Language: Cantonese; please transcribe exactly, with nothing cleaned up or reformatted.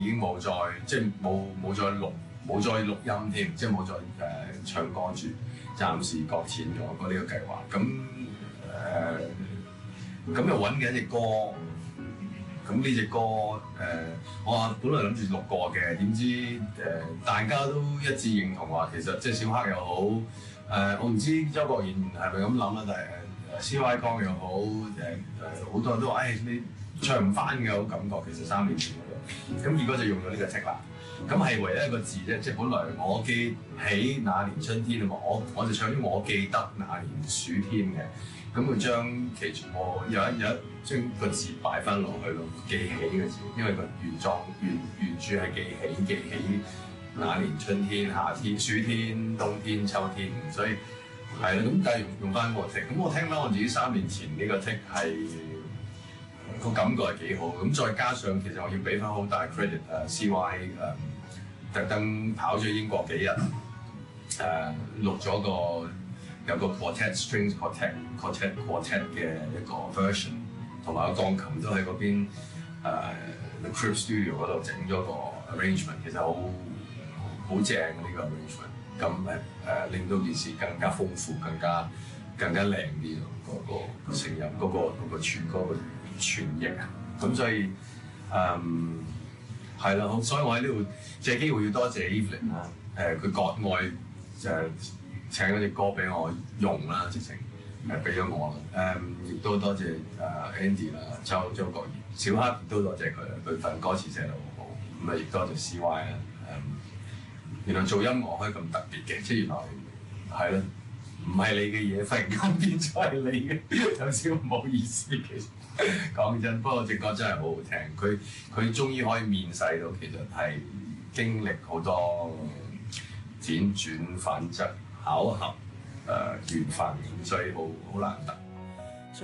已經冇再即係冇冇再錄冇再錄音添，即係冇再誒、呃、唱歌住，暫時擱淺咗個呢個計劃。咁誒咁又揾緊隻歌，咁呢隻歌誒、呃、我話本來諗住錄過嘅，點知誒、呃、大家都一致認同話，其實即係小黑又好誒、呃，我唔知周國賢係咪咁諗啦，但係誒 C Y 江又好誒誒好多人都話誒、哎、你唱唔翻嘅好感覺，其實三年前嗰度，咁結果就用咗呢個剔啦。咁係唯一一個字啫，即係本來我記起那年春天啊嘛，我我就唱咗我記得那年暑天嘅，咁佢將其中我有一有一將個字擺翻落去咯，記起嘅字，因為個原狀原原著係記起記起那年春天、夏天、暑天、冬天、秋天，所以係啦，咁但係用用翻個剔，咁我聽翻我自己三年前呢個剔係。個感覺係幾好，咁再加上其實我要俾翻好大 credit 誒 C Y 誒特登跑咗英國幾日誒、uh, 錄咗個有個 quartet strings quartet quartet quartet 嘅一個 version， 同埋個鋼琴都喺嗰邊誒、uh, The Crib Studio 嗰度整咗個 arrangement， 其實好好正嘅呢個 arrangement， 咁誒誒令到件事更加豐富、更加更加靚啲咯，嗰、那個聲音嗰、那個嗰、那個傳歌嘅傳譯啊，咁所以誒係啦，所以我喺呢度借機會要多謝 Evelyn 啦，誒佢割愛就係請嗰隻歌俾我用啦，直情誒俾咗我啦，誒亦都多謝誒 Andy 啦、周周國賢、小黑亦都多謝佢啦，佢份歌詞寫得好好，咁啊亦多謝 C Y 啦，誒原來做音樂可以咁特別嘅，即係原來係咯。唔係你嘅嘢，忽然間變咗係你嘅，有少唔好意思。其實講真，不過隻歌真係好好聽。佢佢終於可以面世到，其實係經歷好多輾轉反側、巧合、誒、呃、緣分，所以好好難得。